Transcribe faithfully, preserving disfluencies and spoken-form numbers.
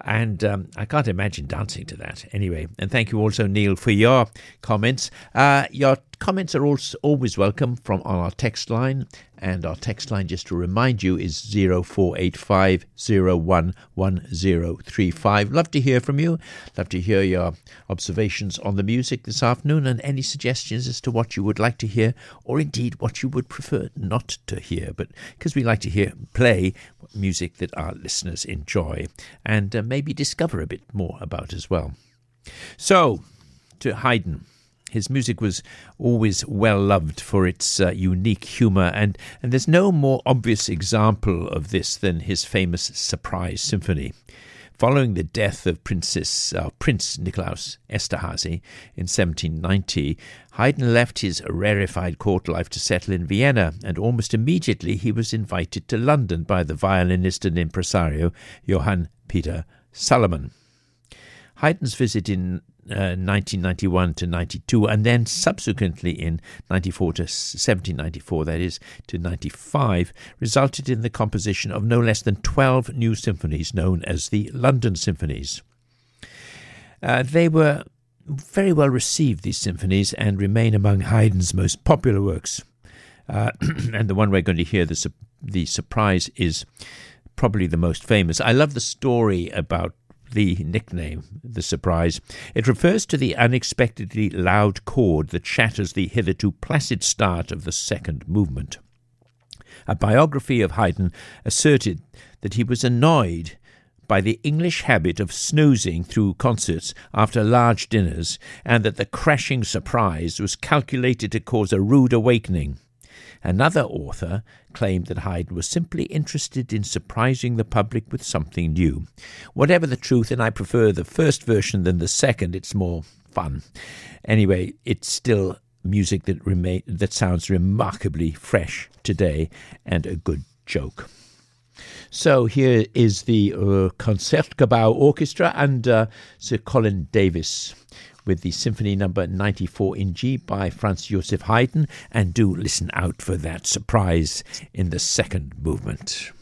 And um, I can't imagine dancing to that anyway. And thank you also, Neil, for your comments. Uh, your comments are also always welcome from on our text line. And our text line, just to remind you, is zero four eight five zero one one zero three five. Love to hear from you. Love to hear your observations on the music this afternoon and any suggestions as to what you would like to hear, or indeed what you would prefer not to hear. But because we like to hear play music that our listeners enjoy and uh, maybe discover a bit more about as well. So, to Haydn. His music was always well loved for its uh, unique humour, and, and there's no more obvious example of this than his famous Surprise Symphony. Following the death of Princess, uh, Prince Nikolaus Esterhazy in seventeen ninety, Haydn left his rarefied court life to settle in Vienna, and almost immediately he was invited to London by the violinist and impresario Johann Peter Salomon. Haydn's visit in uh, nineteen ninety-one to ninety-two, and then subsequently in ninety-four to seventeen ninety-four, that is, to ninety-five, resulted in the composition of no less than twelve new symphonies known as the London Symphonies. Uh, they were very well received, these symphonies, and remain among Haydn's most popular works. Uh, and the one we're going to hear, the, su- the Surprise, is probably the most famous. I love the story about the nickname, the Surprise. It refers to the unexpectedly loud chord that shatters the hitherto placid start of the second movement. A biography of Haydn asserted that he was annoyed by the English habit of snoozing through concerts after large dinners, and that the crashing surprise was calculated to cause a rude awakening. Another author claimed that Haydn was simply interested in surprising the public with something new. Whatever the truth, and I prefer the first version than the second, it's more fun. Anyway, it's still music that remain, that sounds remarkably fresh today, and a good joke. So here is the uh, Concertgebouw Orchestra and uh, Sir Colin Davis with the Symphony Number ninety-four in G by Franz Joseph Haydn, and do listen out for that surprise in the second movement.